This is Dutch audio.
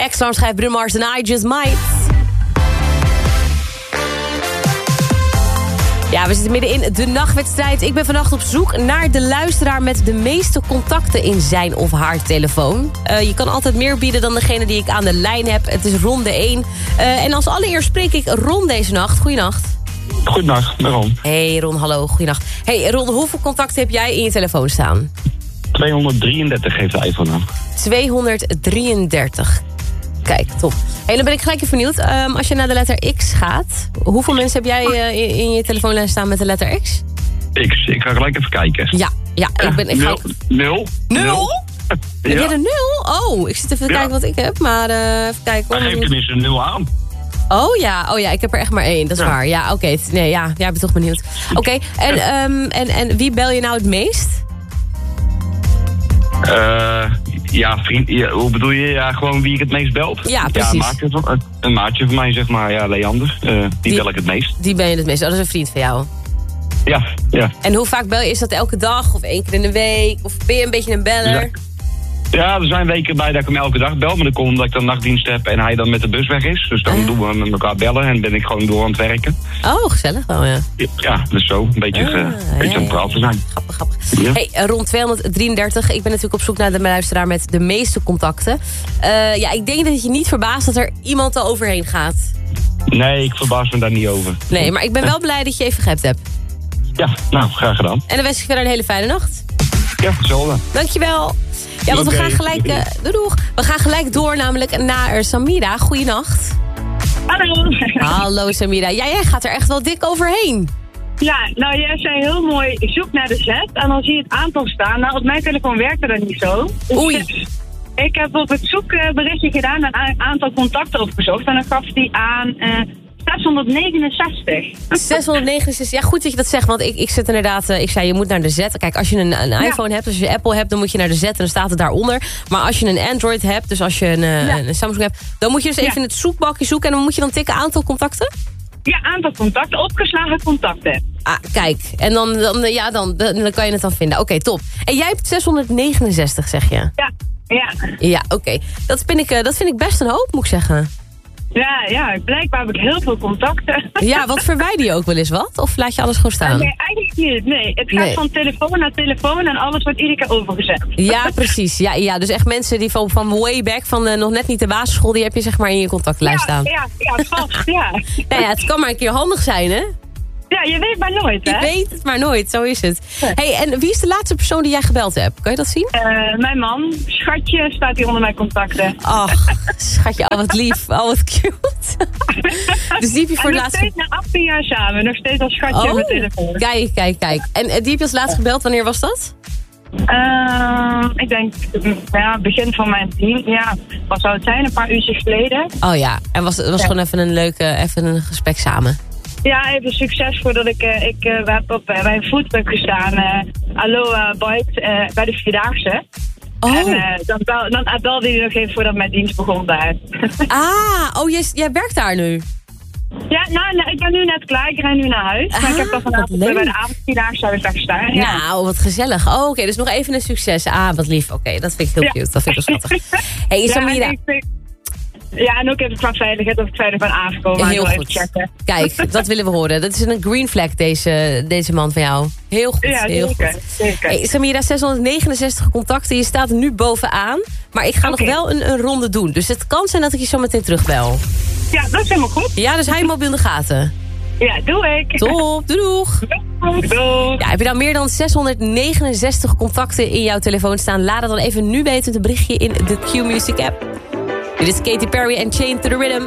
Maxstorm schrijft Bruno Mars en I Just Might. Ja, we zitten midden in de nachtwedstrijd. Ik ben vannacht op zoek naar de luisteraar met de meeste contacten in zijn of haar telefoon. Je kan altijd meer bieden dan degene die ik aan de lijn heb. Het is ronde 1. En als allereerst spreek ik Ron deze nacht. Goeienacht. Goedenacht, met Ron. Hey Ron, hallo, goeienacht. Hey Ron, hoeveel contacten heb jij in je telefoon staan? 233 geeft de iPhone aan. 233. Kijk, top. Hey, dan ben ik gelijk even benieuwd. Als je naar de letter X gaat, hoeveel mensen heb jij in je telefoonlijst staan met de letter X? X, ik ga gelijk even kijken. Ja, Nul. Nul? Heb jij er 0? Oh, ik zit even te kijken wat ik heb, maar even kijken. Maar geef tenminste een 0 aan. Oh ja, ik heb er echt maar 1, dat is waar. Ja, oké. Nee, ja, jij bent toch benieuwd. Oké, en wie bel je nou het meest? Vriend, hoe bedoel je? Ja, gewoon wie ik het meest belt? Ja, precies. Ja, een maatje van mij, zeg maar. Ja, Leander. Die bel ik het meest. Die ben je het meest. Oh, dat is een vriend van jou. Ja. En hoe vaak bel je? Is dat elke dag of 1 keer in de week? Of ben je een beetje een beller? Ja, er zijn weken bij dat ik hem elke dag bel. Maar dan komt omdat ik dan nachtdienst heb en hij dan met de bus weg is. Dus dan doen we met elkaar bellen en ben ik gewoon door aan het werken. Oh, gezellig wel, ja. Ja, dus zo. Een beetje aan het praten zijn. Grappig. Ja. Hey, rond 233. Ik ben natuurlijk op zoek naar de luisteraar met de meeste contacten. Ik denk dat je niet verbaast dat er iemand er overheen gaat. Nee, ik verbaas me daar niet over. Nee, maar ik ben wel blij dat je even geappt hebt. Ja, nou, graag gedaan. En dan wens ik verder een hele fijne nacht. Ja, hetzelfde. Dankjewel. Ja, want we gaan gelijk, doeg. We gaan gelijk door namelijk naar Samira. Goeienacht. Hallo. Hallo Samira. Ja, jij gaat er echt wel dik overheen. Ja, nou jij zei heel mooi, zoek naar de Z en dan zie je het aantal staan. Nou, op mijn telefoon werkte dat niet zo. Dus Oei. Ik heb op het zoekberichtje gedaan een aantal contacten opgezocht en dan gaf die aan 669. 669, ja goed dat je dat zegt, want ik zit inderdaad, ik zei je moet naar de Z. Kijk, als je een iPhone hebt, als je Apple hebt, dan moet je naar de Z en dan staat het daaronder. Maar als je een Android hebt, dus als je een Samsung hebt, dan moet je dus even in het zoekbalkje zoeken en dan moet je dan tikken aantal contacten? Ja, aantal contacten, opgeslagen contacten. Ah, kijk, en dan kan je het dan vinden. Oké, top. En jij hebt 669, zeg je? Ja. Ja, oké. Dat vind ik best een hoop, moet ik zeggen. Ja, blijkbaar heb ik heel veel contacten. Ja, want verwijder je ook wel eens wat? Of laat je alles gewoon staan? Nee, eigenlijk niet. Nee, het gaat van telefoon naar telefoon en alles wordt iedere keer overgezet. Ja, precies. Ja, dus echt mensen die van way back, van nog net niet de basisschool, die heb je zeg maar in je contactlijst staan. Ja, vast, ja. Nou ja, het kan maar een keer handig zijn, hè? Ja, je weet maar nooit, hè? Je weet het maar nooit, zo is het. Hey, en wie is de laatste persoon die jij gebeld hebt? Kan je dat zien? Mijn man, schatje, staat hier onder mijn contacten. Ach, schatje, al wat lief, al wat cute. Dus die heb je voor het laatst... nog steeds na 18 jaar samen, nog steeds als schatje op mijn telefoon. Kijk. En die heb je als laatst gebeld, wanneer was dat? Ik denk, begin van mijn team. Ja, wat zou het zijn? Een paar uurtjes geleden. Oh ja, en was gewoon even een gesprek samen. Ja, even succes voordat ik heb bij een foodtruck gestaan. Aloha Bike bij de Vierdaagse. Oh. En dan belde hij nog even voordat mijn dienst begon daar. Jij werkt daar nu? Ja, nou, ik ben nu net klaar. Ik ren nu naar huis. Maar ik heb dan vanavond bij de avondvierdaagse heb ik daar gestaan. Ja. Nou, wat gezellig. Oh, oké, dus nog even een succes. Ah, wat lief. Oké, dat vind ik heel cute. Dat vind ik wel schattig. Hey, Samira. Ja, en ook even qua veiligheid of ik veilig ben aangekomen. Heel goed. Even checken. Kijk, dat willen we horen. Dat is een green flag, deze man van jou. Heel goed, ja, heel zeker, goed. Zeker. Hey, Samira, 669 contacten. Je staat er nu bovenaan. Maar ik ga nog wel een ronde doen. Dus het kan zijn dat ik je zo meteen terugbel. Ja, dat is helemaal goed. Ja, dus hou je mobiel in de gaten. Ja, doe ik. Top, doeg. Doeg. Ja, heb je nou meer dan 669 contacten in jouw telefoon staan? Laat het dan even nu weten, het berichtje in de Q-Music app. Dit is Katy Perry en Chained to the Rhythm.